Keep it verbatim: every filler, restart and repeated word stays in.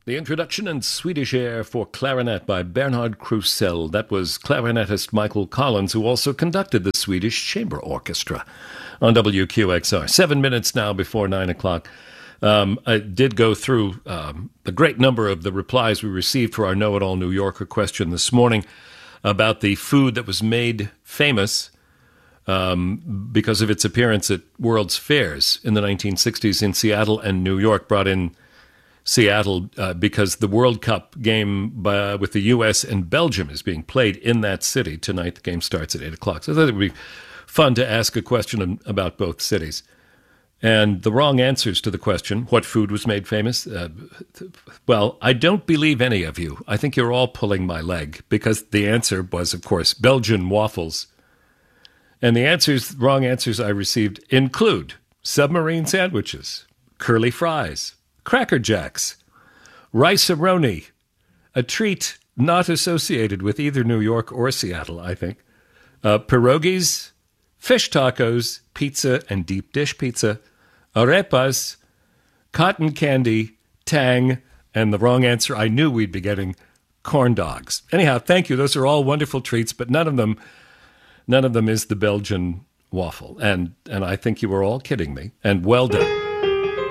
The introduction and Swedish air for clarinet by Bernhard Krusell. That was clarinetist Michael Collins, who also conducted the Swedish Chamber Orchestra on W Q X R. Seven minutes now before nine o'clock. Um, I did go through um, a great number of the replies we received for our Know-It-All New Yorker question this morning about the food that was made famous um, because of its appearance at World's Fairs in the nineteen sixties in Seattle and New York, brought in Seattle uh, because the World Cup game by, with the U S and Belgium is being played in that city tonight. The game starts at eight o'clock. So I thought it would be fun to ask a question about both cities. And the wrong answers to the question, what food was made famous? Uh, well, I don't believe any of you. I think you're all pulling my leg, because the answer was, of course, Belgian waffles. And the answers, wrong answers I received include submarine sandwiches, curly fries, Cracker Jacks, rice-a-roni, a treat not associated with either New York or Seattle, I think, uh, pierogies, fish tacos, pizza and deep dish pizza, arepas, cotton candy, tang, and the wrong answer, I knew we'd be getting corn dogs. Anyhow, thank you. Those are all wonderful treats, but none of them, none of them is the Belgian waffle. And, and I think you were all kidding me, and well done.